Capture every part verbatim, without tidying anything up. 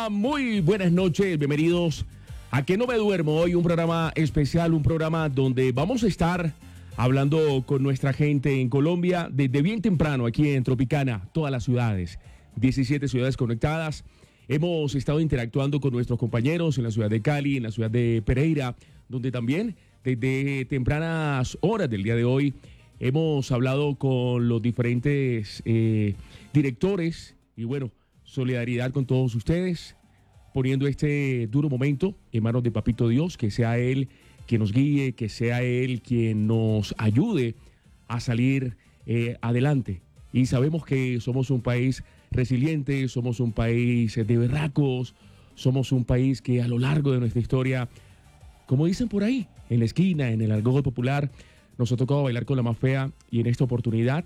Hola, muy buenas noches, bienvenidos a Que No Me Duermo. Hoy un programa especial, un programa donde vamos a estar hablando con nuestra gente en Colombia desde bien temprano aquí en Tropicana, todas las ciudades, diecisiete ciudades conectadas. Hemos estado interactuando con nuestros compañeros en la ciudad de Cali, en la ciudad de Pereira, donde también desde tempranas horas del día de hoy hemos hablado con los diferentes eh, directores y bueno, solidaridad con todos ustedes, poniendo este duro momento en manos de Papito Dios, que sea Él quien nos guíe, que sea Él quien nos ayude a salir eh, adelante. Y sabemos que somos un país resiliente, somos un país de berracos, somos un país que a lo largo de nuestra historia, como dicen por ahí, en la esquina, en el argot popular, nos ha tocado bailar con la más fea y en esta oportunidad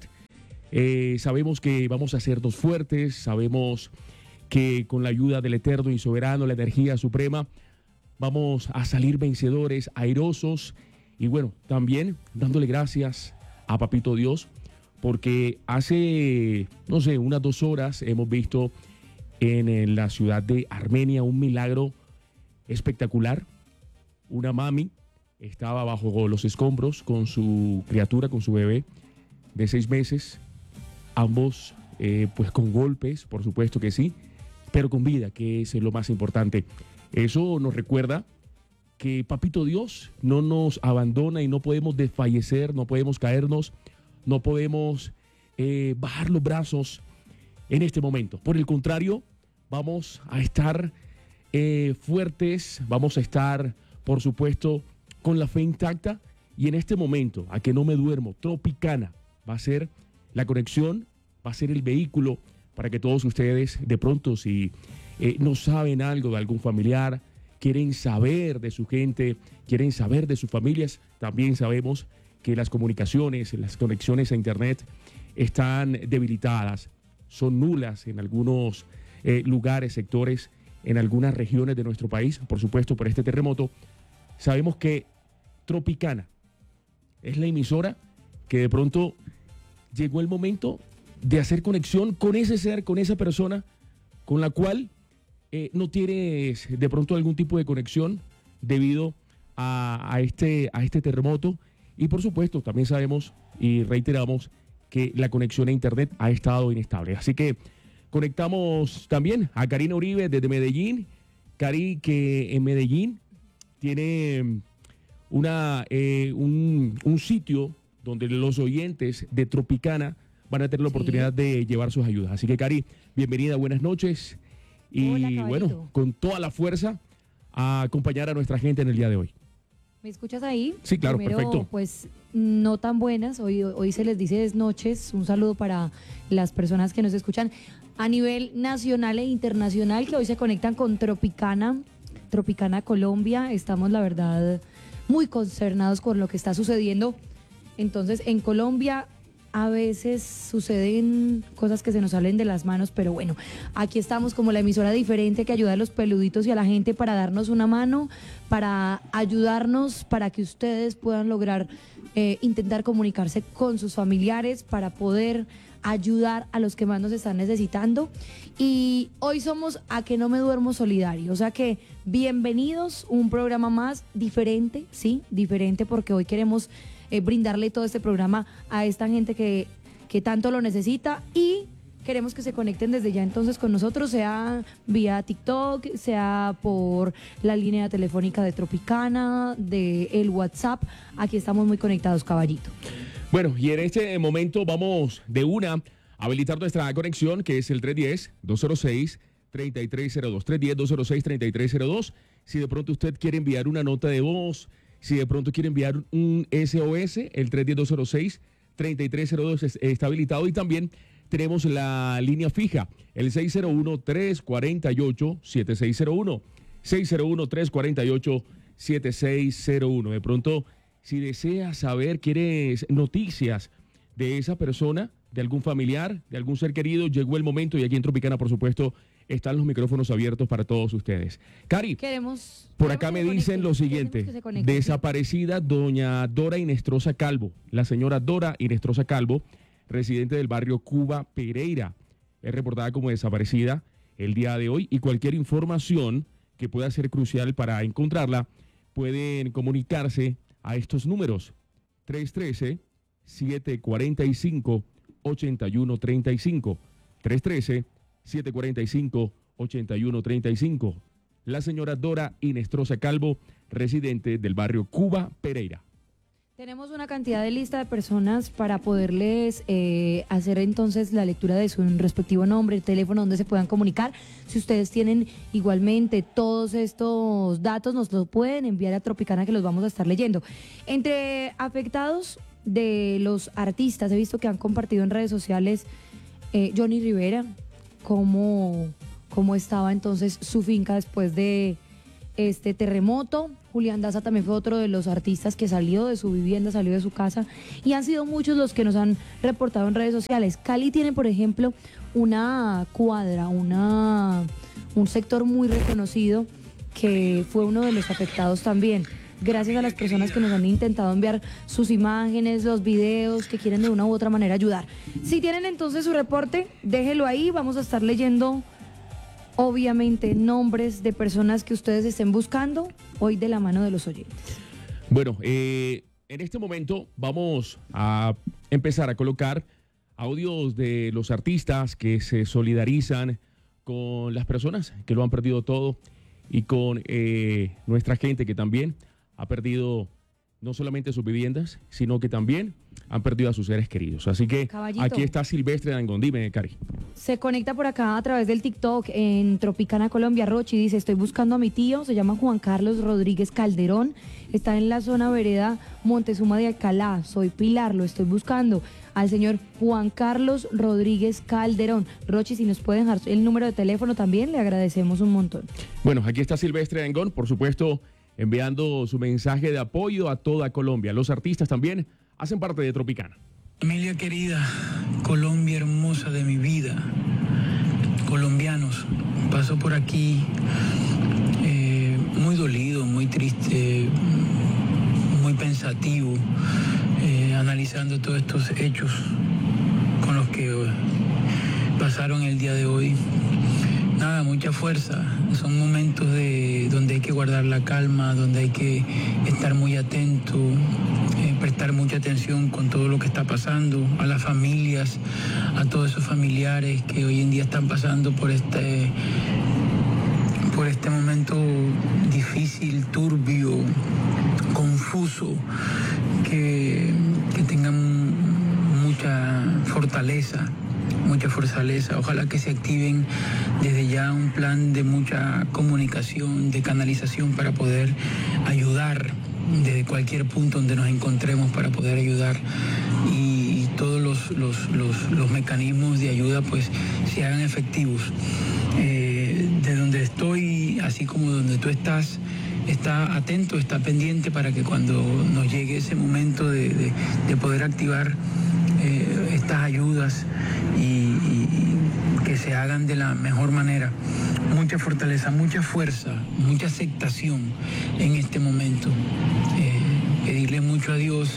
eh, sabemos que vamos a hacernos fuertes, sabemos que con la ayuda del Eterno y Soberano, la energía suprema, vamos a salir vencedores, airosos y bueno, también dándole gracias a Papito Dios, porque hace, no sé, unas dos horas hemos visto en, en la ciudad de Armenia un milagro espectacular. Una mami estaba bajo los escombros con su criatura, con su bebé de seis meses, ambos eh, pues con golpes, por supuesto que sí, pero con vida, que es lo más importante. Eso nos recuerda que Papito Dios no nos abandona y no podemos desfallecer, no podemos caernos, no podemos eh, bajar los brazos en este momento. Por el contrario, vamos a estar eh, fuertes, vamos a estar, por supuesto, con la fe intacta. Y en este momento, a Que No Me Duermo, Tropicana va a ser la conexión, va a ser el vehículo para que todos ustedes, de pronto, si eh, no saben algo de algún familiar, quieren saber de su gente, quieren saber de sus familias, también sabemos que las comunicaciones, las conexiones a internet están debilitadas, son nulas en algunos eh, lugares, sectores, en algunas regiones de nuestro país, por supuesto por este terremoto. Sabemos que Tropicana es la emisora que de pronto llegó el momento de hacer conexión con ese ser, con esa persona con la cual eh, no tienes de pronto algún tipo de conexión debido a, a, este, a este terremoto. Y por supuesto, también sabemos y reiteramos que la conexión a internet ha estado inestable. Así que conectamos también a Karina Uribe desde Medellín. Cari, que en Medellín tiene una, eh, un, un sitio donde los oyentes de Tropicana van a tener la sí. oportunidad de llevar sus ayudas. Así que, Cari, bienvenida, buenas noches. Y Hola, bueno, con toda la fuerza a acompañar a nuestra gente en el día de hoy. ¿Me escuchas ahí? Sí, claro, Primero, perfecto. Pues no tan buenas, hoy, hoy se les dice desnoches, un saludo para las personas que nos escuchan a nivel nacional e internacional, que hoy se conectan con Tropicana, Tropicana Colombia. Estamos, la verdad, muy consternados con lo que está sucediendo. Entonces, en Colombia a veces suceden cosas que se nos salen de las manos, pero bueno, aquí estamos como la emisora diferente que ayuda a los peluditos y a la gente para darnos una mano, para ayudarnos, para que ustedes puedan lograr eh, intentar comunicarse con sus familiares, para poder ayudar a los que más nos están necesitando. Y hoy somos A Que No Me Duermo Solidario, o sea que bienvenidos, un programa más diferente, sí, diferente, porque hoy queremos Eh, brindarle todo este programa a esta gente que, que tanto lo necesita y queremos que se conecten desde ya entonces con nosotros, sea vía TikTok, sea por la línea telefónica de Tropicana, de el WhatsApp. Aquí estamos muy conectados, caballito. Bueno, y en este momento vamos de una a habilitar nuestra conexión, que es el tres uno cero, dos cero seis, tres tres cero dos, tres uno cero, dos cero seis, tres tres cero dos. Si de pronto usted quiere enviar una nota de voz, si de pronto quiere enviar un S O S, el tres uno cero, dos cero seis, tres tres cero dos está habilitado. Y también tenemos la línea fija, el seis cero uno, tres cuatro ocho, siete seis cero uno. seis cero uno, tres cuatro ocho, siete seis cero uno. De pronto, si deseas saber, quieres noticias de esa persona, de algún familiar, de algún ser querido, llegó el momento y aquí en Tropicana, por supuesto, están los micrófonos abiertos para todos ustedes. Cari, queremos, por queremos acá me conecten, dicen lo siguiente: desaparecida doña Dora Inestrosa Calvo, la señora Dora Inestrosa Calvo, residente del barrio Cuba Pereira, es reportada como desaparecida el día de hoy y cualquier información que pueda ser crucial para encontrarla, pueden comunicarse a estos números tres uno tres, siete cuatro cinco, ocho uno tres cinco, tres uno tres, siete cuatro cinco, ocho uno tres cinco. La señora Dora Inestrosa Calvo, residente del barrio Cuba Pereira. Tenemos una cantidad de lista de personas para poderles eh, hacer entonces la lectura de su respectivo nombre, el teléfono donde se puedan comunicar. Si ustedes tienen igualmente todos estos datos, nos los pueden enviar a Tropicana, que los vamos a estar leyendo. Entre afectados de los artistas, he visto que han compartido en redes sociales eh, Johnny Rivera, cómo, cómo estaba entonces su finca después de este terremoto. Julián Daza también fue otro de los artistas que salió de su vivienda, salió de su casa, y han sido muchos los que nos han reportado en redes sociales. Cali tiene, por ejemplo, una cuadra, una, un sector muy reconocido que fue uno de los afectados también. Gracias a las personas que nos han intentado enviar sus imágenes, los videos, que quieren de una u otra manera ayudar. Si tienen entonces su reporte, déjelo ahí, vamos a estar leyendo obviamente nombres de personas que ustedes estén buscando hoy de la mano de los oyentes. Bueno, eh, en este momento vamos a empezar a colocar audios de los artistas que se solidarizan con las personas que lo han perdido todo y con eh, nuestra gente que también ha perdido no solamente sus viviendas, sino que también han perdido a sus seres queridos. Así que Caballito, aquí está Silvestre Dangond. Dime, Cari. Se conecta por acá a través del TikTok en Tropicana Colombia. Rochi dice, estoy buscando a mi tío, se llama Juan Carlos Rodríguez Calderón, está en la zona vereda Montezuma de Alcalá. Soy Pilar, lo estoy buscando. Al señor Juan Carlos Rodríguez Calderón. Rochi, si nos puede dejar el número de teléfono también, le agradecemos un montón. Bueno, aquí está Silvestre Dangond, por supuesto, enviando su mensaje de apoyo a toda Colombia. Los artistas también hacen parte de Tropicana. Familia querida, Colombia hermosa de mi vida, colombianos, paso por aquí eh, muy dolido, muy triste, muy pensativo, eh, analizando todos estos hechos con los que pasaron el día de hoy. Nada, mucha fuerza. Son momentos de donde hay que guardar la calma, donde hay que estar muy atento, eh, prestar mucha atención con todo lo que está pasando, a las familias, a todos esos familiares que hoy en día están pasando por este, por este momento difícil, turbio, confuso, que, que tengan mucha fortaleza. mucha fortaleza, ojalá que se activen desde ya un plan de mucha comunicación, de canalización para poder ayudar desde cualquier punto donde nos encontremos para poder ayudar y todos los, los, los, los mecanismos de ayuda pues se hagan efectivos. Eh, de donde estoy, así como donde tú estás, está atento, está pendiente para que cuando nos llegue ese momento de, de, de poder activar eh, estas ayudas y, y, y que se hagan de la mejor manera. Mucha fortaleza, mucha fuerza, mucha aceptación en este momento. Eh, pedirle mucho a Dios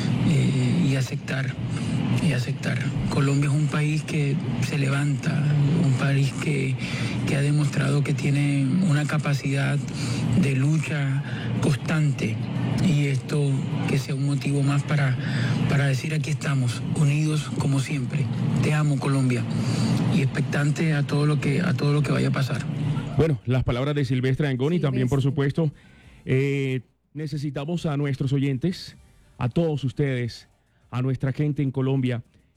eh, y aceptar, y aceptar. Colombia es un país que se levanta, un país que, que ha demostrado que tiene una capacidad de lucha constante. Y esto que sea un motivo más para, para decir aquí estamos, unidos como siempre. Te amo, Colombia, y expectante a todo lo que, a todo lo que vaya a pasar. Bueno, las palabras de Silvestre Dangond y también, por supuesto, eh, necesitamos a nuestros oyentes, a todos ustedes, a nuestra gente en Colombia,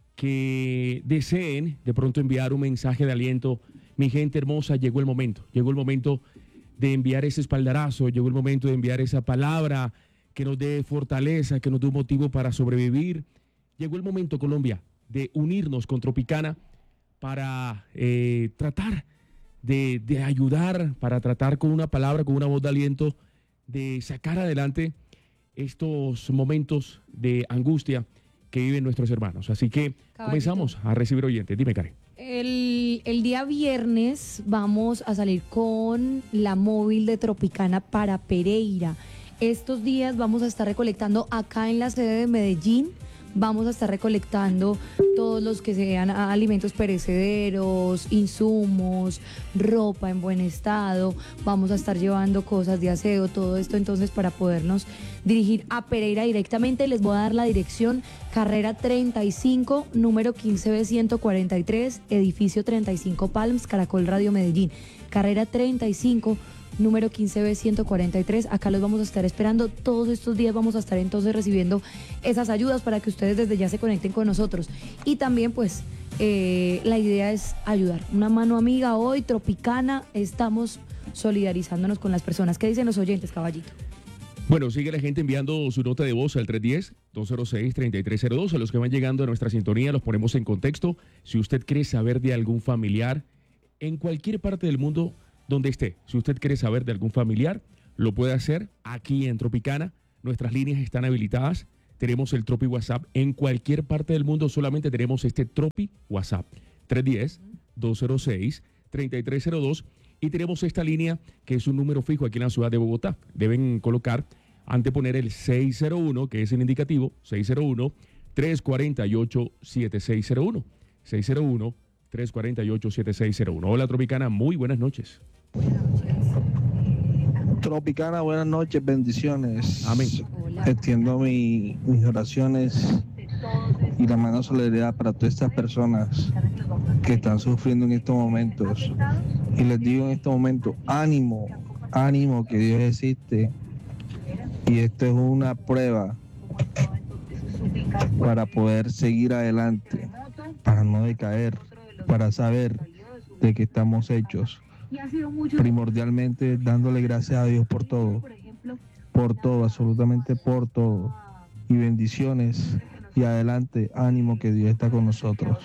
que deseen de pronto enviar un mensaje de aliento. Mi gente hermosa, llegó el momento, llegó el momento de enviar ese espaldarazo, llegó el momento de enviar esa palabra que nos dé fortaleza, que nos dé un motivo para sobrevivir. Llegó el momento, Colombia, de unirnos con Tropicana para eh, tratar de, de ayudar, para tratar con una palabra, con una voz de aliento, de sacar adelante estos momentos de angustia que viven nuestros hermanos. Así que Caballito, comenzamos a recibir oyentes. Dime, Karen. El, el día viernes vamos a salir con la móvil de Tropicana para Pereira. Estos días vamos a estar recolectando acá en la sede de Medellín vamos a estar recolectando todos los que sean alimentos perecederos, insumos, ropa en buen estado, vamos a estar llevando cosas de aseo, todo esto entonces para podernos dirigir a Pereira directamente. Les voy a dar la dirección: carrera treinta y cinco, número quince B ciento cuarenta y tres, edificio treinta y cinco Palms, Caracol Radio Medellín. Carrera treinta y cinco, número quince B ciento cuarenta y tres. Acá los vamos a estar esperando. Todos estos días vamos a estar entonces recibiendo esas ayudas para que ustedes desde ya se conecten con nosotros. Y también pues eh, la idea es ayudar. Una mano amiga hoy, Tropicana, estamos solidarizándonos con las personas. ¿Qué dicen los oyentes, caballito? Bueno, sigue la gente enviando su nota de voz al tres uno cero, dos cero seis, tres tres cero dos. A los que van llegando a nuestra sintonía los ponemos en contexto. Si usted quiere saber de algún familiar en cualquier parte del mundo donde esté, si usted quiere saber de algún familiar, lo puede hacer aquí en Tropicana. Nuestras líneas están habilitadas. Tenemos el Tropi WhatsApp en cualquier parte del mundo. Solamente tenemos este Tropi WhatsApp, tres uno cero, dos cero seis, tres tres cero dos. Y tenemos esta línea que es un número fijo aquí en la ciudad de Bogotá. Deben colocar, anteponer el seis cero uno, que es el indicativo, seis cero uno, tres cuatro ocho, siete seis cero uno. seis cero uno, tres cuatro ocho, siete seis cero uno. Hola, Tropicana, muy buenas noches. Tropicana, buenas noches, bendiciones. Amén. Extiendo mi, mis oraciones y la mano de solidaridad para todas estas personas que están sufriendo en estos momentos. Y les digo en este momento, ánimo, ánimo, que Dios existe. Y esto es una prueba para poder seguir adelante, para no decaer, para saber de qué estamos hechos. Primordialmente dándole gracias a Dios por todo, por todo, absolutamente por todo. Y bendiciones y adelante, ánimo, que Dios está con nosotros.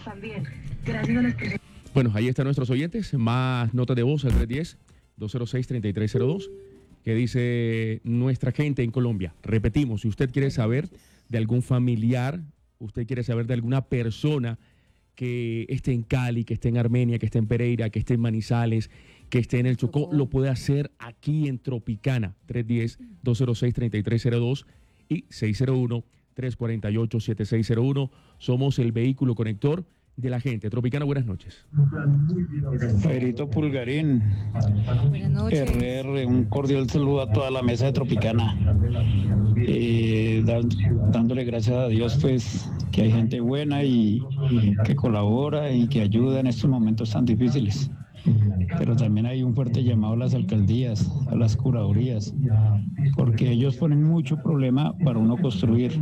Bueno, ahí están nuestros oyentes. Más notas de voz al tres uno cero, dos cero seis, tres tres cero dos, que dice nuestra gente en Colombia. Repetimos, si usted quiere saber de algún familiar, usted quiere saber de alguna persona que esté en Cali, que esté en Armenia, que esté en Pereira, que esté en Manizales, que esté en el Chocó, lo puede hacer aquí en Tropicana, tres uno cero, dos cero seis, tres tres cero dos y seis cero uno, tres cuatro ocho, siete seis cero uno. Somos el vehículo conector de la gente. Tropicana, buenas noches. Pedrito Pulgarín, Buenas noches. R R, un cordial saludo a toda la mesa de Tropicana. Eh, dan- dándole gracias a Dios, pues, que hay gente buena y que colabora y que ayuda en estos momentos tan difíciles. Pero también hay un fuerte llamado a las alcaldías, a las curadurías, porque ellos ponen mucho problema para uno construir.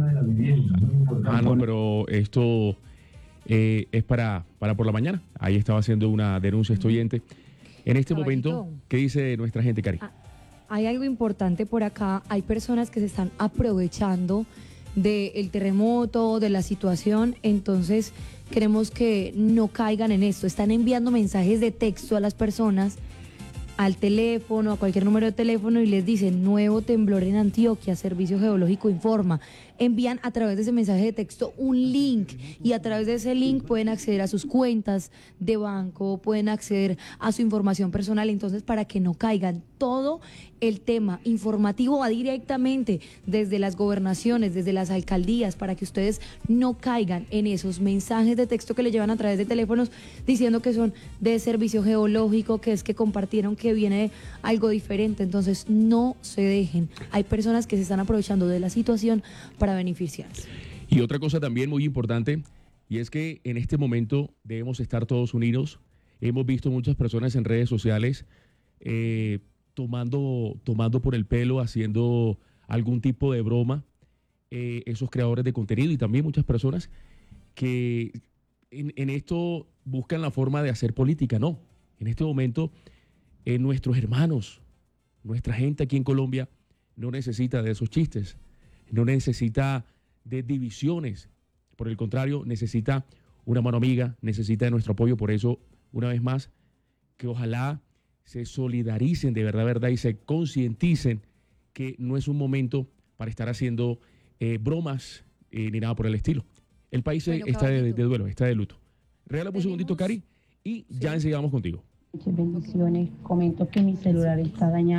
Ah, no, pero esto eh, es para, para por la mañana. Ahí estaba haciendo una denuncia este oyente. En este Caballito. momento, ¿qué dice nuestra gente, Cari? Ah, hay algo importante por acá. Hay personas que se están aprovechando del terremoto, de la situación. Entonces, queremos que no caigan en esto. Están enviando mensajes de texto a las personas, al teléfono, a cualquier número de teléfono, y les dicen: nuevo temblor en Antioquia, Servicio Geológico informa. Envían a través de ese mensaje de texto un link, y a través de ese link pueden acceder a sus cuentas de banco, pueden acceder a su información personal. Entonces, para que no caigan, todo el tema informativo va directamente desde las gobernaciones, desde las alcaldías, para que ustedes no caigan en esos mensajes de texto que le llevan a través de teléfonos diciendo que son de Servicio Geológico, que es que compartieron que viene algo diferente. Entonces, no se dejen. Hay personas que se están aprovechando de la situación para beneficiarse. Y otra cosa también muy importante, y es que en este momento debemos estar todos unidos. Hemos visto muchas personas en redes sociales eh, tomando, tomando por el pelo, haciendo algún tipo de broma, eh, esos creadores de contenido, y también muchas personas que en, en esto buscan la forma de hacer política. No, en este momento eh, nuestros hermanos, nuestra gente aquí en Colombia no necesita de esos chistes, no necesita de divisiones. Por el contrario, necesita una mano amiga, necesita de nuestro apoyo. Por eso, una vez más, que ojalá se solidaricen de verdad, verdad, y se concienticen que no es un momento para estar haciendo eh, bromas eh, ni nada por el estilo. El país Bueno, está de, caballito. de duelo, está de luto. Regálame un Tenemos- segundito, Cari, y ya Sí. enseguida vamos contigo. Muchas bendiciones. Comento que mi celular está dañado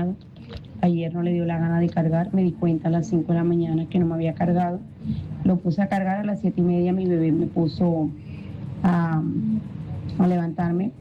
Ayer no le dio la gana de cargar, me di cuenta a las cinco de la mañana que no me había cargado. Lo puse a cargar a las siete y media, mi bebé me puso a, a levantarme.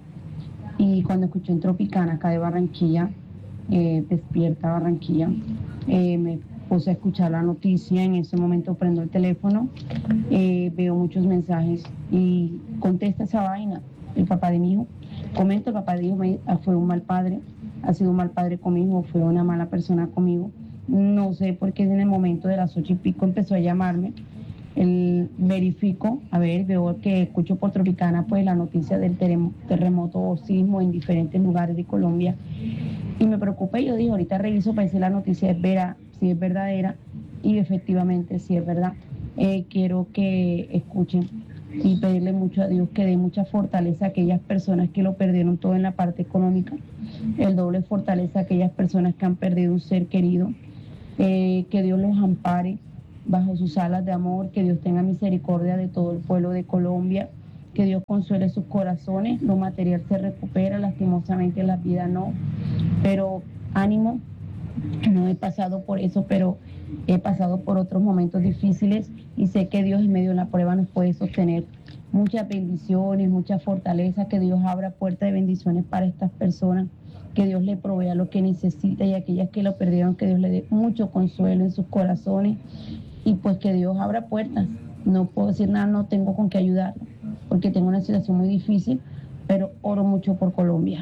Y cuando escuché en Tropicana, acá de Barranquilla, eh, Despierta Barranquilla, eh, me puse a escuchar la noticia. En ese momento prendo el teléfono, eh, veo muchos mensajes y contesta esa vaina. El papá de mi hijo, comento, el papá de mi hijo me, fue un mal padre, ha sido un mal padre conmigo, fue una mala persona conmigo. No sé por qué en el momento de las ocho y pico empezó a llamarme. El, verifico, a ver, veo que escucho por Tropicana pues la noticia del terremoto o sismo en diferentes lugares de Colombia y me preocupa y yo dije, ahorita reviso para ver si la noticia es vera, si es verdadera, y efectivamente si es verdad. Eh, quiero que escuchen y pedirle mucho a Dios que dé mucha fortaleza a aquellas personas que lo perdieron todo en la parte económica, el doble fortaleza a aquellas personas que han perdido un ser querido, eh, que Dios los ampare bajo sus alas de amor, que Dios tenga misericordia de todo el pueblo de Colombia, que Dios consuele sus corazones. Lo material se recupera, lastimosamente la vida no, pero ánimo, no he pasado por eso, pero he pasado por otros momentos difíciles y sé que Dios en medio de la prueba nos puede sostener. Muchas bendiciones, mucha fortaleza, que Dios abra puertas de bendiciones para estas personas, que Dios le provea lo que necesita, y aquellas que lo perdieron, que Dios le dé mucho consuelo en sus corazones. Y pues que Dios abra puertas. No puedo decir nada, no tengo con qué ayudar, porque tengo una situación muy difícil, pero oro mucho por Colombia.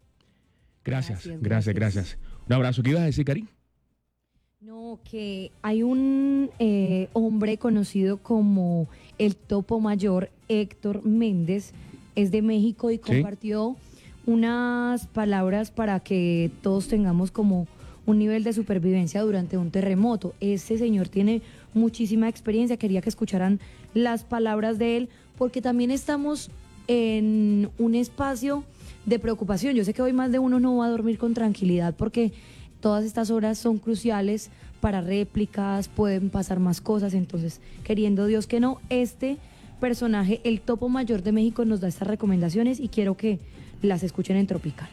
Gracias, gracias, gracias. gracias. Un abrazo. ¿Qué ibas a decir, Cari? No, que hay un eh, hombre conocido como el Topo Mayor, Héctor Méndez, es de México y compartió ¿sí? unas palabras para que todos tengamos como un nivel de supervivencia durante un terremoto. Este señor tiene muchísima experiencia, quería que escucharan las palabras de él, porque también estamos en un espacio de preocupación. Yo sé que hoy más de uno no va a dormir con tranquilidad, porque todas estas horas son cruciales para réplicas, pueden pasar más cosas, entonces, queriendo Dios que no, este personaje, el Topo Mayor de México, nos da estas recomendaciones y quiero que las escuchen en Tropicana.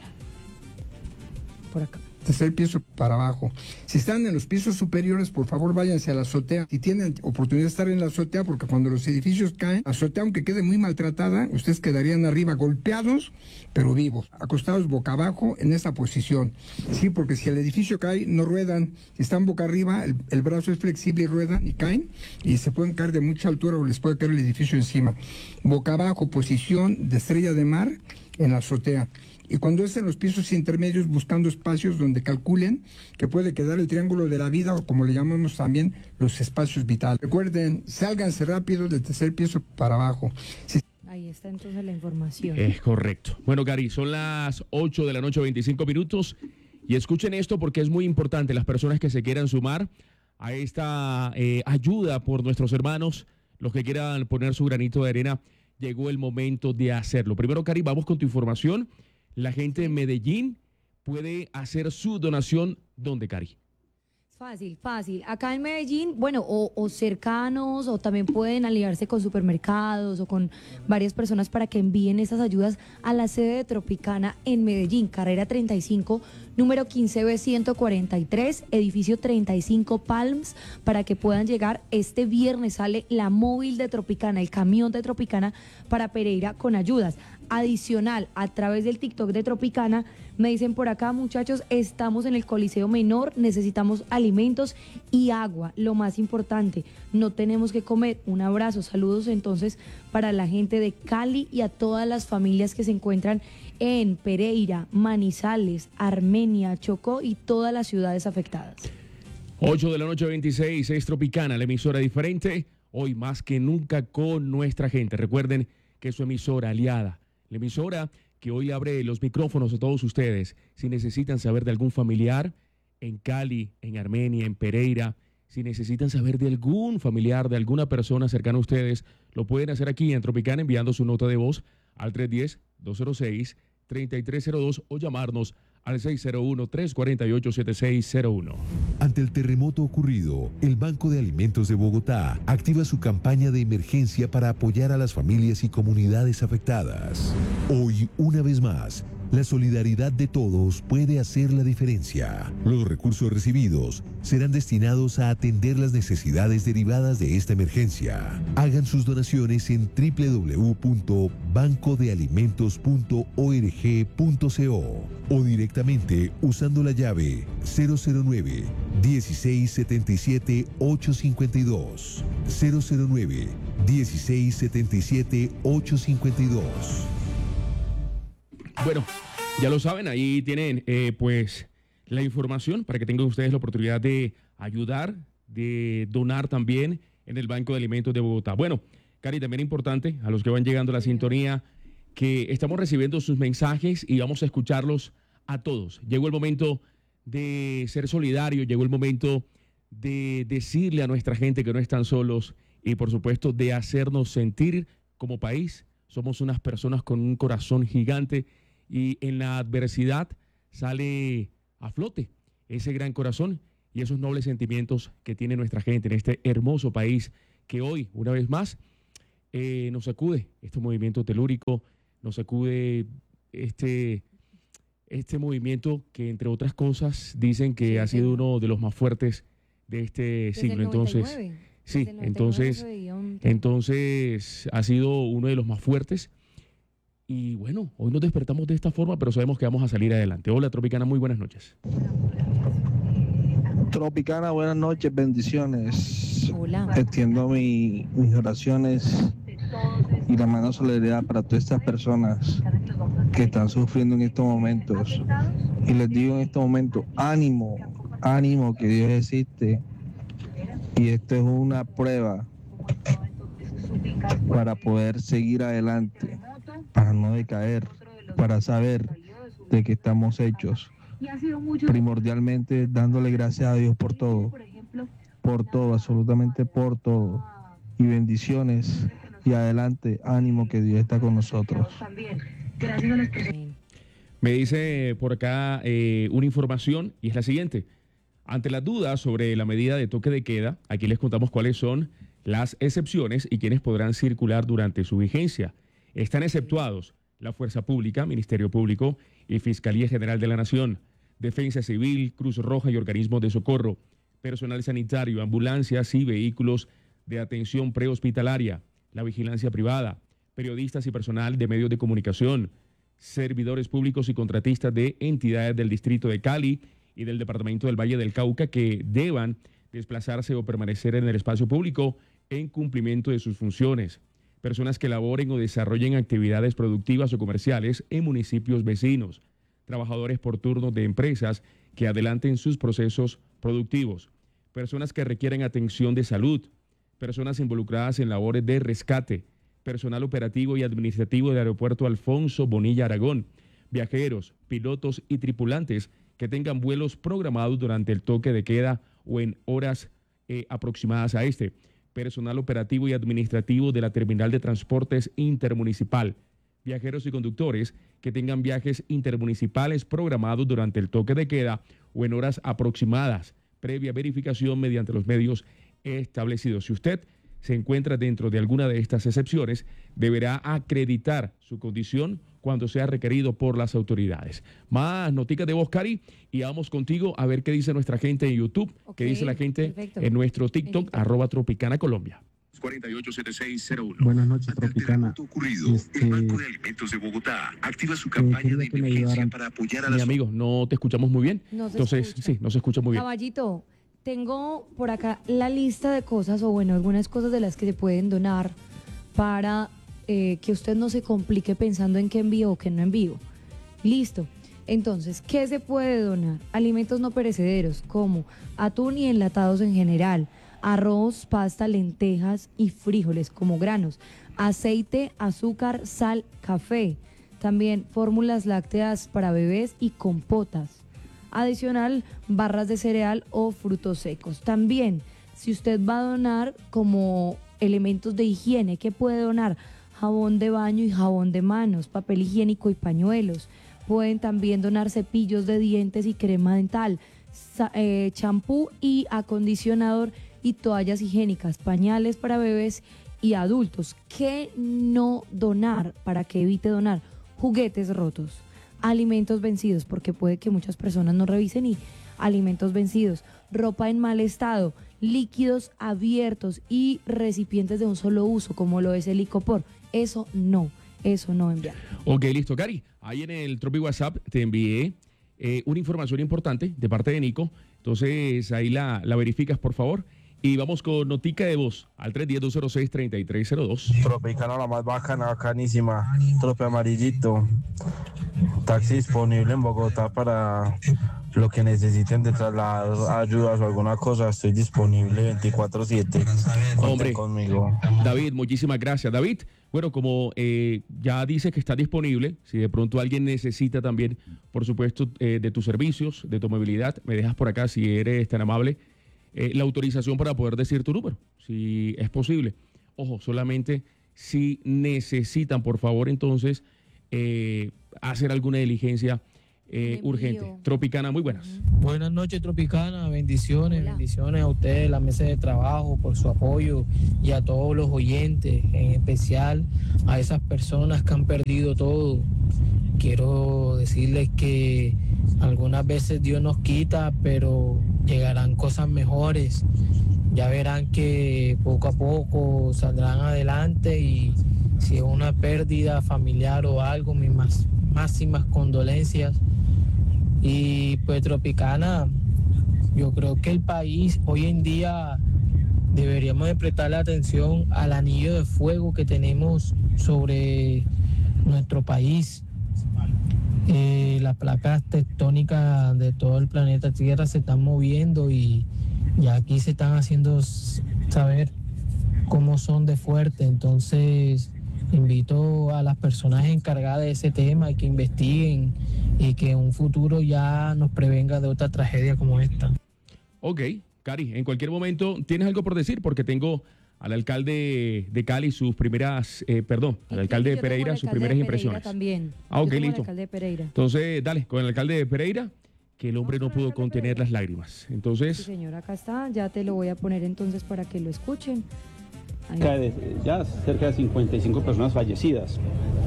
Por acá. Tercer piso para abajo. Si están en los pisos superiores, por favor váyanse a la azotea. Si tienen oportunidad de estar en la azotea, porque cuando los edificios caen, la azotea, aunque quede muy maltratada, ustedes quedarían arriba golpeados, pero vivos, acostados boca abajo en esa posición. Sí, porque si el edificio cae, no ruedan. Si están boca arriba, el, el brazo es flexible y ruedan y caen, y se pueden caer de mucha altura o les puede caer el edificio encima. Boca abajo, posición de estrella de mar en la azotea. Y cuando es en los pisos intermedios, buscando espacios donde calculen que puede quedar el triángulo de la vida, o como le llamamos también, los espacios vitales. Recuerden, sálganse rápido del tercer piso para abajo. Si... Ahí está entonces la información. Es correcto. Bueno, Gary, son las ocho de la noche, veinticinco minutos, y escuchen esto porque es muy importante. Las personas que se quieran sumar a esta eh, ayuda por nuestros hermanos, los que quieran poner su granito de arena, llegó el momento de hacerlo. Primero, Gary, vamos con tu información. La gente de Medellín puede hacer su donación, ¿dónde, Cari? Fácil, fácil. Acá en Medellín, bueno, o, o cercanos, o también pueden aliarse con supermercados o con varias personas para que envíen esas ayudas a la sede de Tropicana en Medellín, carrera treinta y cinco, número quince B ciento cuarenta y tres, edificio treinta y cinco Palms, para que puedan llegar. Este viernes sale la móvil de Tropicana, el camión de Tropicana para Pereira con ayudas. Adicional, a través del TikTok de Tropicana, me dicen por acá, muchachos, estamos en el Coliseo Menor, necesitamos alimentos y agua, lo más importante, no tenemos que comer. Un abrazo, saludos entonces para la gente de Cali y a todas las familias que se encuentran en Pereira, Manizales, Armenia, Chocó y todas las ciudades afectadas. ocho de la noche, veintiséis, es Tropicana, la emisora diferente, hoy más que nunca con nuestra gente. Recuerden que es su emisora aliada, la emisora que hoy abre los micrófonos a todos ustedes. Si necesitan saber de algún familiar en Cali, en Armenia, en Pereira, si necesitan saber de algún familiar, de alguna persona cercana a ustedes, lo pueden hacer aquí en Tropicana enviando su nota de voz al tres uno cero, dos cero seis, tres tres cero dos o llamarnos al seis cero uno, tres cuatro ocho, siete seis cero uno. Ante el terremoto ocurrido, el Banco de Alimentos de Bogotá activa su campaña de emergencia para apoyar a las familias y comunidades afectadas. Hoy, una vez más, La solidaridad de todos puede hacer la diferencia. Los recursos recibidos serán destinados a atender las necesidades derivadas de esta emergencia. Hagan sus donaciones en doble u doble u doble u punto banco de alimentos punto org punto co o directamente usando la llave cero cero nueve, dieciséis setenta y siete, ochocientos cincuenta y dos. cero cero nueve, dieciséis setenta y siete, ochocientos cincuenta y dos. Bueno, ya lo saben, ahí tienen eh, pues la información para que tengan ustedes la oportunidad de ayudar, de donar también en el Banco de Alimentos de Bogotá. Bueno, Cari, también importante, a los que van llegando a la sintonía, que estamos recibiendo sus mensajes y vamos a escucharlos a todos. Llegó el momento de ser solidario, llegó el momento de decirle a nuestra gente que no están solos y, por supuesto, de hacernos sentir como país. Somos unas personas con un corazón gigante y en la adversidad sale a flote ese gran corazón y esos nobles sentimientos que tiene nuestra gente en este hermoso país que hoy, una vez más, eh, nos sacude este movimiento telúrico, nos sacude este, este movimiento que, entre otras cosas, dicen que sí, ha sido uno de los más fuertes de este siglo. Entonces, sí, entonces, entonces ha sido uno de los más fuertes. Y bueno, hoy nos despertamos de esta forma, pero sabemos que vamos a salir adelante. Hola, Tropicana, muy buenas noches. Tropicana, buenas noches, bendiciones. Hola. Extiendo mi, mis oraciones y la mano de solidaridad para todas estas personas que están sufriendo en estos momentos. Y les digo en estos momentos, ánimo, ánimo, que Dios existe. Y esto es una prueba para poder seguir adelante, para no decaer, para saber de qué estamos hechos. Primordialmente dándole gracias a Dios por todo, por todo, absolutamente por todo. Y bendiciones y adelante, ánimo, que Dios está con nosotros. Me dice por acá eh, una información y es la siguiente. Ante las dudas sobre la medida de toque de queda, aquí les contamos cuáles son las excepciones y quiénes podrán circular durante su vigencia. Están exceptuados la Fuerza Pública, Ministerio Público y Fiscalía General de la Nación, Defensa Civil, Cruz Roja y organismos de socorro, personal sanitario, ambulancias y vehículos de atención prehospitalaria, la vigilancia privada, periodistas y personal de medios de comunicación, servidores públicos y contratistas de entidades del Distrito de Cali y del Departamento del Valle del Cauca que deban desplazarse o permanecer en el espacio público en cumplimiento de sus funciones, personas que laboren o desarrollen actividades productivas o comerciales en municipios vecinos, trabajadores por turnos de empresas que adelanten sus procesos productivos, personas que requieren atención de salud, personas involucradas en labores de rescate, personal operativo y administrativo del aeropuerto Alfonso Bonilla Aragón, viajeros, pilotos y tripulantes que tengan vuelos programados durante el toque de queda o en horas eh, aproximadas a este, personal operativo y administrativo de la terminal de transportes intermunicipal, viajeros y conductores que tengan viajes intermunicipales programados durante el toque de queda o en horas aproximadas, previa verificación mediante los medios establecidos. Si usted se encuentra dentro de alguna de estas excepciones, deberá acreditar su condición cuando sea requerido por las autoridades. Más noticias de vos, Cari, y vamos contigo a ver qué dice nuestra gente en YouTube, okay, qué dice la gente perfecto. En nuestro TikTok, TikTok. arroba Tropicana Colombia. cuatro ocho siete seis cero uno. Buenas noches, Tropicana. Ocurrido, este, el Banco de Alimentos de Bogotá activa su campaña de emergencia para apoyar a Mi las... amigo, no te escuchamos muy bien. No se Entonces, escucha. sí, no se escucha muy bien. Caballito, tengo por acá la lista de cosas, o bueno, algunas cosas de las que se pueden donar para eh, que usted no se complique pensando en qué envío o qué no envío. Listo. Entonces, ¿qué se puede donar? Alimentos no perecederos, como atún y enlatados en general, arroz, pasta, lentejas y frijoles como granos, aceite, azúcar, sal, café, también fórmulas lácteas para bebés y compotas. Adicional, barras de cereal o frutos secos. También, si usted va a donar como elementos de higiene, ¿qué puede donar? Jabón de baño y jabón de manos, papel higiénico y pañuelos. Pueden también donar cepillos de dientes y crema dental, eh, champú y acondicionador y toallas higiénicas, pañales para bebés y adultos. ¿Qué no donar para que evite donar? Juguetes rotos, alimentos vencidos, porque puede que muchas personas no revisen y alimentos vencidos, ropa en mal estado, líquidos abiertos y recipientes de un solo uso, como lo es el licopor. Eso no, eso no enviar. Ok, listo, Cari. Ahí en el Tropi WhatsApp te envié eh, una información importante de parte de Nico. Entonces ahí la, la verificas, por favor. Y vamos con notica de voz al tres uno cero, dos cero seis, tres tres cero dos. Tropicana la más bacana, bacanísima. Trope amarillito. Taxi disponible en Bogotá para lo que necesiten de traslados, ayudas o alguna cosa. Estoy disponible veinticuatro siete. Hombre, conmigo. David, muchísimas gracias. David, bueno, como eh, ya dices que está disponible, si de pronto alguien necesita también, por supuesto, eh, de tus servicios, de tu movilidad, me dejas por acá si eres tan amable. Eh, la autorización para poder decir tu número, si es posible. Ojo, solamente si necesitan, por favor, entonces, eh, hacer alguna diligencia eh, urgente. Tropicana, muy buenas. Buenas noches, Tropicana. Bendiciones, Hola. bendiciones a ustedes, la mesa de trabajo, por su apoyo y a todos los oyentes, en especial a esas personas que han perdido todo. Quiero decirles que algunas veces Dios nos quita, pero llegarán cosas mejores. Ya verán que poco a poco saldrán adelante y si es una pérdida familiar o algo, mis más, máximas condolencias. Y pues Tropicana, yo creo que el país hoy en día deberíamos de prestarle atención al anillo de fuego que tenemos sobre nuestro país. Eh, las placas tectónicas de todo el planeta Tierra se están moviendo y ya aquí se están haciendo saber cómo son de fuerte. Entonces invito a las personas encargadas de ese tema que investiguen y que en un futuro ya nos prevenga de otra tragedia como esta. Ok, Cari, en cualquier momento, ¿tienes algo por decir? Porque tengo al alcalde de Cali sus primeras, eh, perdón, al alcalde de Pereira sus primeras impresiones. También. Ah, ok, Yo tengo al listo. alcalde de Pereira. Entonces, dale, con el alcalde de Pereira, que el hombre no pudo contener las lágrimas. Sí, Entonces, señor, acá está. Ya te lo voy a poner entonces para que lo escuchen. Ahí. De, ya cerca de cincuenta y cinco personas fallecidas.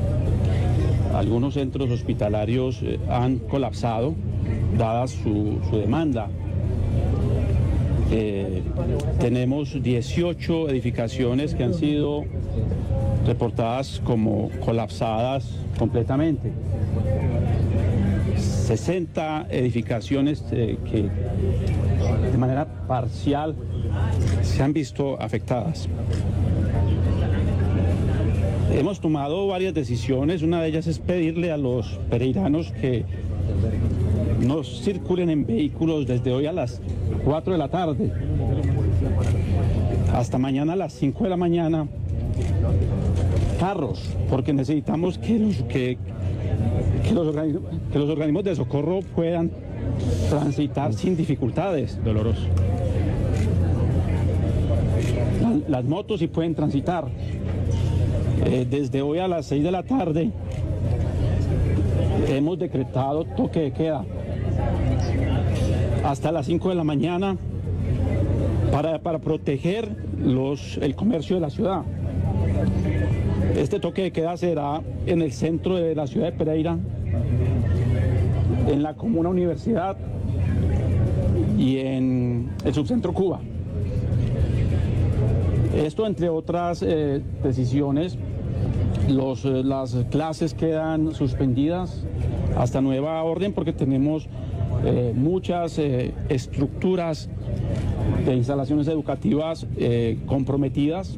Algunos centros hospitalarios eh, han colapsado, dada su, su demanda. Eh, tenemos dieciocho edificaciones que han sido reportadas como colapsadas completamente. sesenta edificaciones eh, que de manera parcial se han visto afectadas. Hemos tomado varias decisiones, una de ellas es pedirle a los pereiranos que no circulen en vehículos desde hoy a las cuatro de la tarde hasta mañana a las cinco de la mañana, carros, porque necesitamos que los, que, que los, organismos, que los organismos de socorro puedan transitar sin dificultades. doloroso. Las, las motos sí pueden transitar. Eh, desde hoy a las seis de la tarde hemos decretado toque de queda hasta las cinco de la mañana para, para proteger los, el comercio de la ciudad. Este toque de queda será en el centro de la ciudad de Pereira, en la comuna Universidad y en el subcentro Cuba. Esto, entre otras eh, decisiones, los, eh, las clases quedan suspendidas hasta nueva orden porque tenemos eh, muchas eh, estructuras de instalaciones educativas eh, comprometidas.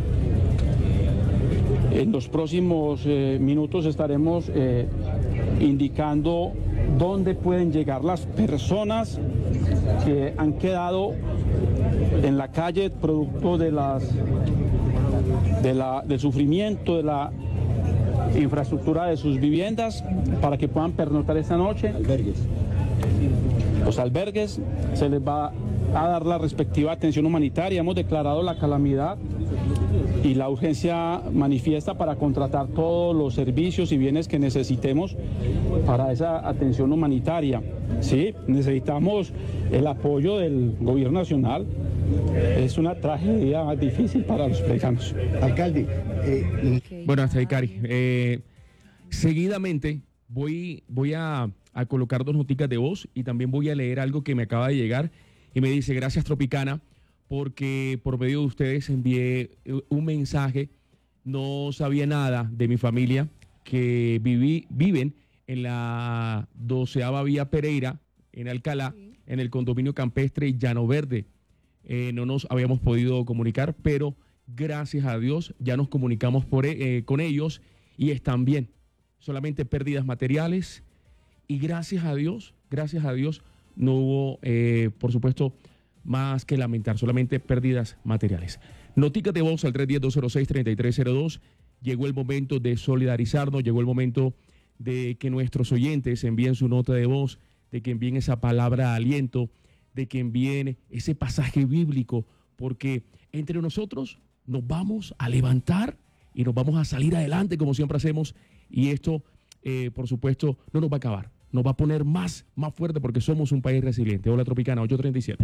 En los próximos eh, minutos estaremos eh, indicando dónde pueden llegar las personas que han quedado en la calle producto de las, de la, del sufrimiento de la infraestructura de sus viviendas para que puedan pernoctar esta noche. Albergues. Los albergues se les va a dar la respectiva atención humanitaria. Hemos declarado la calamidad y la urgencia manifiesta para contratar todos los servicios y bienes que necesitemos para esa atención humanitaria. Sí, necesitamos el apoyo del gobierno nacional. Es una tragedia difícil para los pereiranos. Alcalde. Eh, Bueno, hasta ahí, Cari. Eh, seguidamente, voy, voy a, a colocar dos noticas de voz y también voy a leer algo que me acaba de llegar y me dice, gracias Tropicana, porque por medio de ustedes envié un mensaje. No sabía nada de mi familia que viví, viven en la doceava Vía Pereira, en Alcalá, sí. en el condominio campestre Llano Verde. Eh, no nos habíamos podido comunicar, pero gracias a Dios ya nos comunicamos por, eh, con ellos y están bien. Solamente pérdidas materiales y gracias a Dios, gracias a Dios no hubo, eh, por supuesto, más que lamentar, solamente pérdidas materiales. Notica de voz al tres uno cero, dos cero seis, tres tres cero dos. Llegó el momento de solidarizarnos, llegó el momento de que nuestros oyentes envíen su nota de voz, de que envíen esa palabra de aliento, de que envíen ese pasaje bíblico, porque entre nosotros nos vamos a levantar y nos vamos a salir adelante como siempre hacemos, y esto, eh, por supuesto, no nos va a acabar, nos va a poner más, más fuerte porque somos un país resiliente. Hola Tropicana, ocho treinta y siete.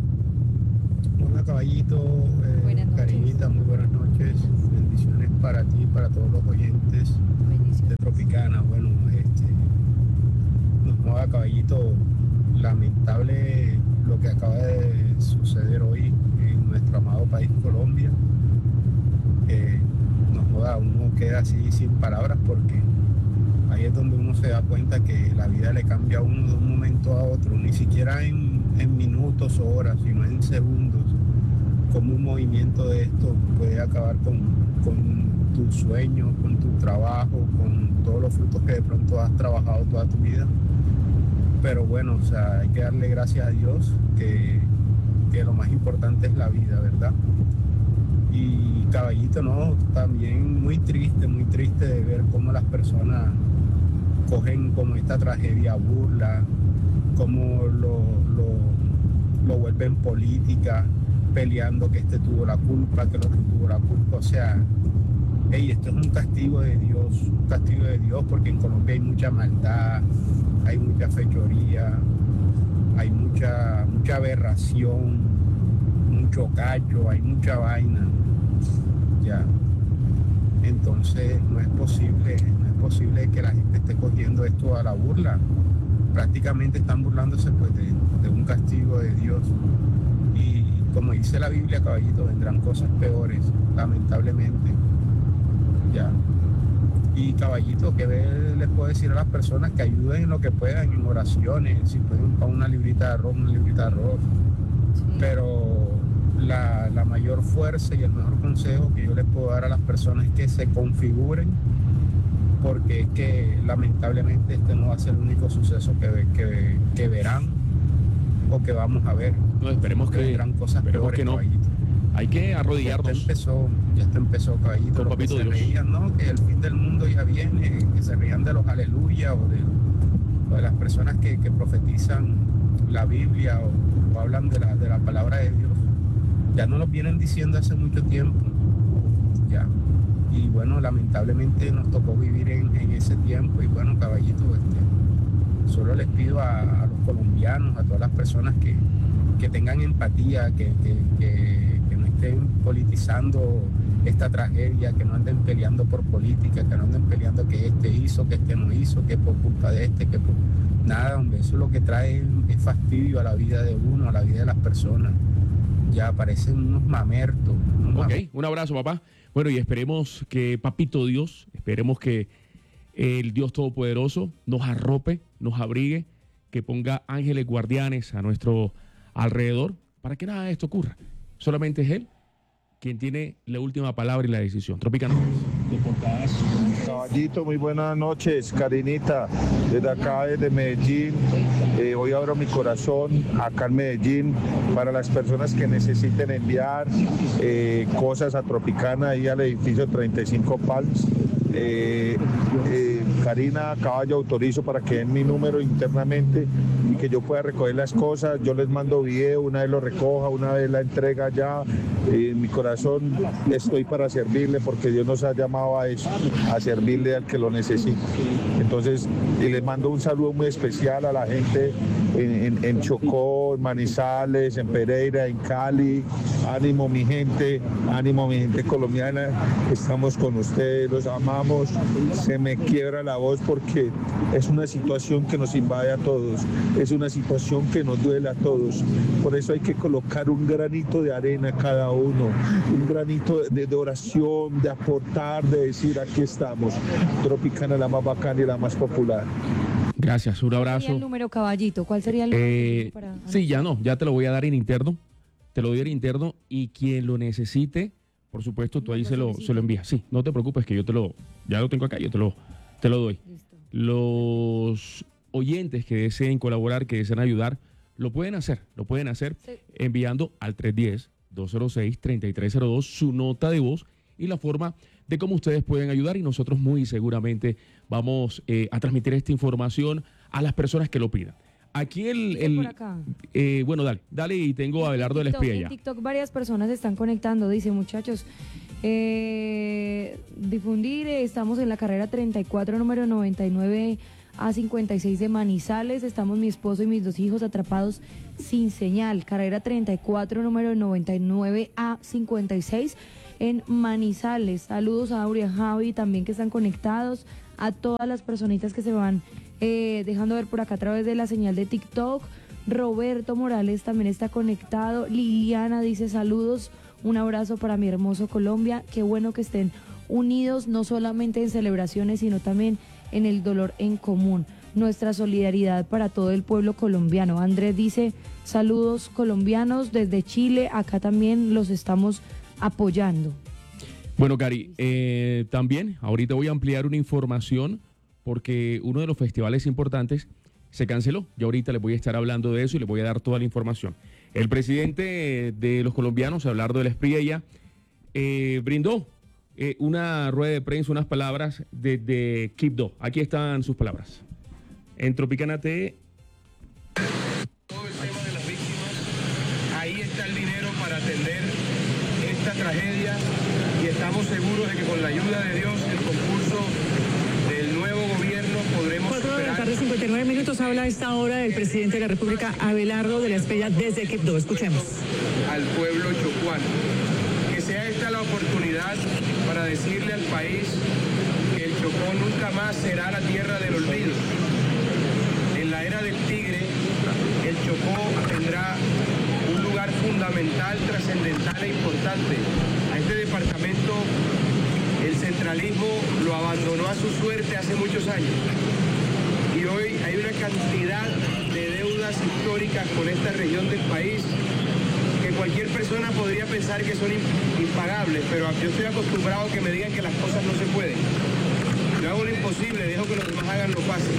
Hola Caballito, eh, Karinita, muy buenas noches, bendiciones para ti, para todos los oyentes de Tropicana. Bueno, este, nos mueva Caballito, lamentable lo que acaba de suceder hoy en nuestro amado país Colombia. Eh, nos mueva, uno queda así sin palabras porque ahí es donde uno se da cuenta que la vida le cambia a uno de un momento a otro, ni siquiera en, en minutos o horas, sino en segundos. Como un movimiento de esto puede acabar con, con tu sueño, con tu trabajo, con todos los frutos que de pronto has trabajado toda tu vida. Pero bueno, o sea, hay que darle gracias a Dios que, que lo más importante es la vida, ¿verdad? Y Caballito, no, también muy triste, muy triste de ver cómo las personas cogen como esta tragedia burla, cómo lo, lo, lo vuelven política, peleando que este tuvo la culpa, que el otro tuvo la culpa. O sea, hey, esto es un castigo de Dios, un castigo de Dios porque en Colombia hay mucha maldad, hay mucha fechoría, hay mucha, mucha aberración, mucho cacho, hay mucha vaina, ya. Entonces no es posible, no es posible que la gente esté cogiendo esto a la burla. Prácticamente están burlándose pues de, de un castigo de Dios. Y como dice la Biblia, Caballito, vendrán cosas peores, lamentablemente. Ya. Y Caballito, ¿qué les puedo decir a las personas? Que ayuden en lo que puedan, en oraciones, si pueden para una librita de arroz, una librita de arroz. Sí. Pero la, la mayor fuerza y el mejor consejo que yo les puedo dar a las personas es que se configuren, porque es que lamentablemente este no va a ser el único suceso que, que, que verán o que vamos a ver. No, esperemos que, vendrán cosas esperemos peores, que no. Caballito. Hay que arrodillarnos. Ya esto empezó, ya esto empezó, Caballito. Con Los que Papito se Dios. reían, ¿no? Que el fin del mundo ya viene, que se reían de los aleluya o de, o de las personas que, que profetizan la Biblia o, o hablan de la, de la palabra de Dios. Ya no lo vienen diciendo hace mucho tiempo. Ya. Y bueno, lamentablemente nos tocó vivir en, en ese tiempo. Y bueno, Caballito, este, solo les pido a, a los colombianos, a todas las personas que, que tengan empatía, que, que, que, que no estén politizando esta tragedia, que no anden peleando por política, que no anden peleando que este hizo, que este no hizo, que por culpa de este, que por... Nada, hombre, eso lo que trae es fastidio a la vida de uno, a la vida de las personas. Ya parecen unos mamertos. Unos Ok, mamertos. un abrazo, papá. Bueno, y esperemos que Papito Dios, esperemos que el Dios Todopoderoso nos arrope, nos abrigue, que ponga ángeles guardianes a nuestro alrededor para que nada de esto ocurra. Solamente es Él quien tiene la última palabra y la decisión. Tropicana. Caballito, muy buenas noches, Karinita, desde acá, desde Medellín. Eh, hoy abro mi corazón acá en Medellín para las personas que necesiten enviar eh, cosas a Tropicana y al edificio treinta y cinco Palms. Eh, eh, Karina Caballo, autorizo para que den mi número internamente y que yo pueda recoger las cosas. Yo les mando video, una vez lo recoja, una vez la entrega ya. Eh, en mi corazón estoy para servirle porque Dios nos ha llamado a eso, a servirle al que lo necesite. Entonces, y les mando un saludo muy especial a la gente en, en, en Chocó, en Manizales, en Pereira, en Cali. Ánimo mi gente, ánimo mi gente colombiana, estamos con ustedes, los amamos, se me quiebra la la voz porque es una situación que nos invade a todos, es una situación que nos duele a todos. Por eso hay que colocar un granito de arena cada uno, un granito de, de oración, de aportar, de decir aquí estamos. Tropicana, la más bacana y la más popular. Gracias, un ¿Cuál abrazo. sería el número, Caballito? ¿Cuál sería el número? Eh, para... sí, ya no, ya te lo voy a dar en interno, te lo doy en interno y quien lo necesite, por supuesto, tú ahí se lo, se lo envías. Sí, no te preocupes que yo te lo, ya lo tengo acá, yo te lo, te lo doy. Listo. Los oyentes que deseen colaborar, que deseen ayudar, lo pueden hacer, lo pueden hacer Sí. enviando al tres uno cero, dos cero seis, tres tres cero dos su nota de voz y la forma de cómo ustedes pueden ayudar y nosotros muy seguramente vamos eh, a transmitir esta información a las personas que lo pidan. Aquí el... Dice el por acá. eh, bueno, dale, dale y tengo a Abelardo de la TikTok, Espría en ya. TikTok varias personas se están conectando, dice muchachos. Eh, difundir, eh, estamos en la carrera treinta y cuatro, número noventa y nueve a cincuenta y seis de Manizales. Estamos mi esposo y mis dos hijos atrapados sin señal. Carrera treinta y cuatro, número noventa y nueve a cincuenta y seis en Manizales. Saludos a Aurea, Javi, también que están conectados. A todas las personitas que se van eh, dejando ver por acá a través de la señal de TikTok. Roberto Morales también está conectado. Liliana dice saludos, un abrazo para mi hermoso Colombia. Qué bueno que estén unidos, no solamente en celebraciones, sino también en el dolor en común. Nuestra solidaridad para todo el pueblo colombiano. Andrés dice saludos colombianos desde Chile, acá también los estamos apoyando. Bueno, Cari, eh, también ahorita voy a ampliar una información porque uno de los festivales importantes se canceló. Yo ahorita les voy a estar hablando de eso y les voy a dar toda la información. El presidente de los colombianos, Abelardo de la Espriella, eh, brindó eh, una rueda de prensa, unas palabras desde Quibdó. Aquí están sus palabras. En Tropicana T V. Todo el tema de las víctimas, ahí está el dinero para atender esta tragedia y estamos seguros de que con la ayuda de Dios, el concurso del nuevo gobierno podremos cuatro de la superar. tarde, cincuenta y nueve minutos, habla a esta hora el presidente de la República, Abelardo de la Espriella, desde Quibdó. Escuchemos. Al pueblo chocuano. Que sea esta la oportunidad para decirle al país que el Chocó nunca más será la tierra del olvido. En la era del tigre, el Chocó tendrá un lugar fundamental, trascendental e importante. A este departamento el centralismo lo abandonó a su suerte hace muchos años. Y hoy hay una cantidad de deudas históricas con esta región del país que cualquier persona podría pensar que son impagables, pero yo estoy acostumbrado a que me digan que las cosas no se pueden. Yo hago lo imposible, dejo que los demás hagan lo fácil.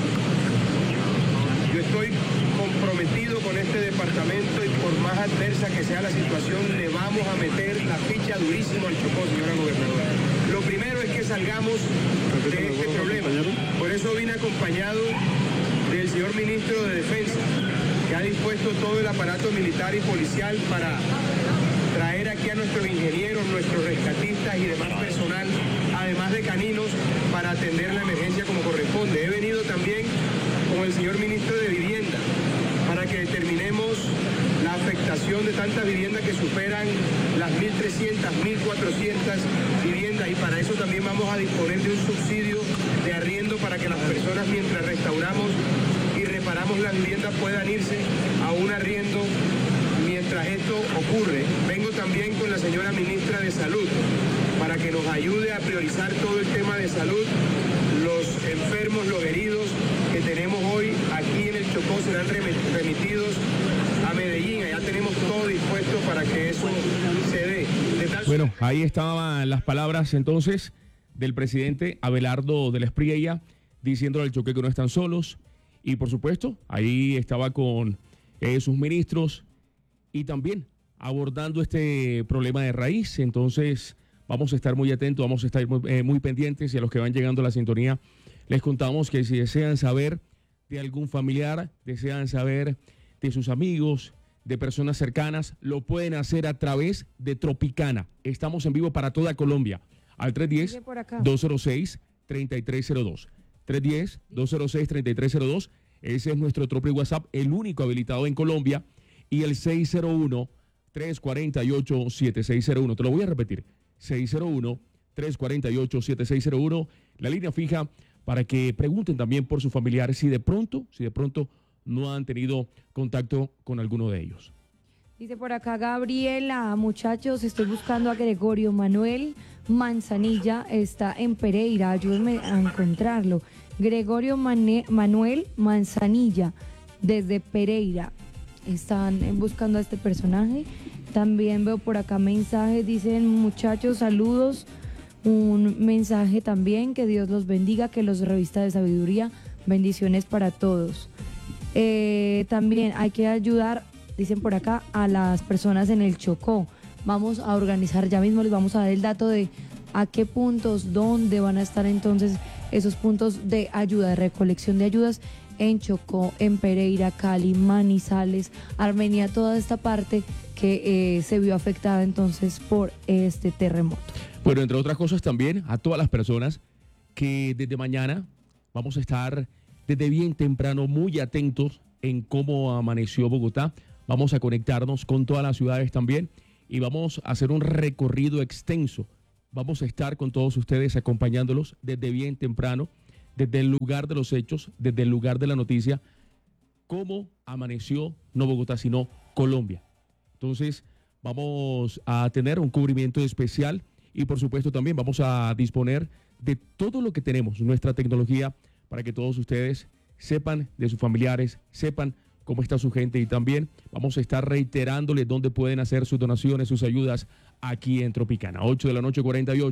Yo estoy comprometido con este departamento y por más adversa que sea la situación, le vamos a meter la ficha durísimo al Chocó, señora gobernadora. Lo primero es que salgamos de este problema. Por eso vine acompañado del señor ministro de Defensa, que ha dispuesto todo el aparato militar y policial para traer aquí a nuestros ingenieros, nuestros rescatistas y demás personal, además de caninos, para atender la emergencia como corresponde. He venido también con el señor ministro de Vivienda para que determinemos la afectación de tantas viviendas que superan las mil trescientas, mil cuatrocientas viviendas, y para eso también vamos a disponer de un subsidio de arriendo para que las personas, mientras restauramos y reparamos las viviendas, puedan irse a un arriendo mientras esto ocurre. Vengo también con la señora ministra de Salud para que nos ayude a priorizar todo el tema de salud. Los enfermos, los heridos que tenemos hoy aquí en el Chocó serán remitidos a Medellín. Allá tenemos todo dispuesto para que eso se dé. De tal... Bueno, ahí estaban las palabras entonces del presidente Abelardo de la Espriella diciéndole al Chocó que no están solos. Y por supuesto, ahí estaba con eh, sus ministros y también abordando este problema de raíz. Entonces, vamos a estar muy atentos, vamos a estar muy, eh, muy pendientes, y a los que van llegando a la sintonía les contamos que si desean saber de algún familiar, desean saber de sus amigos, de personas cercanas, lo pueden hacer a través de Tropicana. Estamos en vivo para toda Colombia al tres uno cero, dos cero seis, tres tres cero dos. tres uno cero, dos cero seis, tres tres cero dos. Ese es nuestro Tropri WhatsApp, el único habilitado en Colombia. Y el seis cero uno, tres cuatro ocho, siete seis cero uno. Te lo voy a repetir. seis cero uno, tres cuatro ocho, siete seis cero uno. La línea fija para que pregunten también por sus familiares si de pronto, si de pronto no han tenido contacto con alguno de ellos. Dice por acá Gabriela, muchachos, estoy buscando a Gregorio Manuel Manzanilla, está en Pereira, ayúdenme a encontrarlo. Gregorio Mane- Manuel Manzanilla, desde Pereira, están buscando a este personaje. También veo por acá mensajes, dicen muchachos, saludos, un mensaje también, que Dios los bendiga, que los revista de sabiduría, bendiciones para todos. Eh, también hay que ayudar, dicen por acá, a las personas en el Chocó. Vamos a organizar, ya mismo les vamos a dar el dato de a qué puntos, dónde van a estar entonces esos puntos de ayuda, de recolección de ayudas en Chocó, en Pereira, Cali, Manizales, Armenia, toda esta parte que eh, se vio afectada entonces por este terremoto. Bueno, entre otras cosas también a todas las personas que desde mañana vamos a estar desde bien temprano muy atentos en cómo amaneció Bogotá. Vamos a conectarnos con todas las ciudades también y vamos a hacer un recorrido extenso. Vamos a estar con todos ustedes acompañándolos desde bien temprano, desde el lugar de los hechos, desde el lugar de la noticia, cómo amaneció no Bogotá, sino Colombia. Entonces, vamos a tener un cubrimiento especial y, por supuesto, también vamos a disponer de todo lo que tenemos, nuestra tecnología, para que todos ustedes sepan de sus familiares, sepan cómo está su gente y también vamos a estar reiterándoles dónde pueden hacer sus donaciones, sus ayudas aquí en Tropicana. ocho de la noche, cuarenta y ocho.